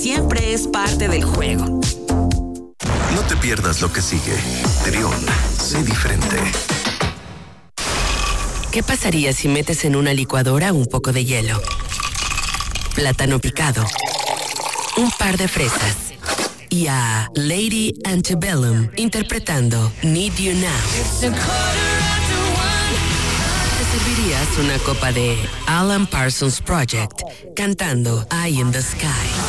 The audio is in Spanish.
siempre es parte del juego. No te pierdas lo que sigue. Trión, sé diferente. ¿Qué pasaría si metes en una licuadora un poco de hielo, plátano picado, un par de fresas y a Lady Antebellum interpretando Need You Now? Te servirías una copa de Alan Parsons Project cantando Eye in the Sky.